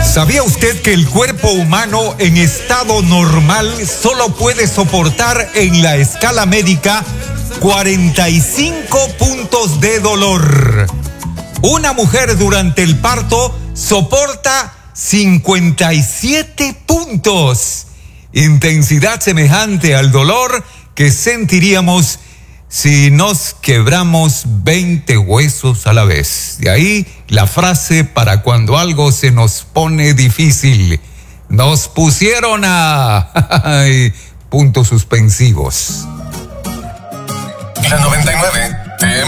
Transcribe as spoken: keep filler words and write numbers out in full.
¿Sabía usted que el cuerpo humano en estado normal solo puede soportar en la escala médica cuarenta y cinco puntos de dolor? Una mujer durante el parto soporta cincuenta y siete puntos. Intensidad semejante al dolor que sentiríamos si nos quebramos veinte huesos a la vez. De ahí la frase para cuando algo se nos pone difícil. Nos pusieron a... puntos suspensivos. La noventa y nueve, te